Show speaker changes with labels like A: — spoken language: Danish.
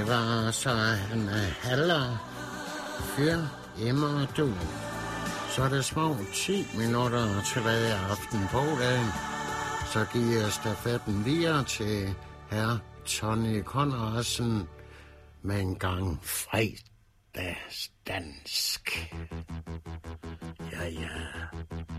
A: var så en halver fyr hjemme og du. Så er det små 10 minutter tilbage af aften på dagen. Så giver jeg stafetten videre til herr Tony Conradsen med en gang fredagsdansk. Ja.